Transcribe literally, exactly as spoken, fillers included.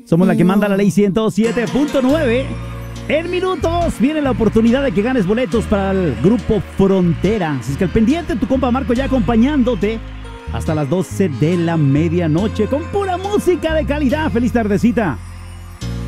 Somos la que manda la ley ciento siete punto nueve. En minutos viene la oportunidad de que ganes boletos para el grupo Frontera. Así es que al pendiente, tu compa Marco ya acompañándote hasta las doce de la medianoche con pura música de calidad. ¡Feliz tardecita!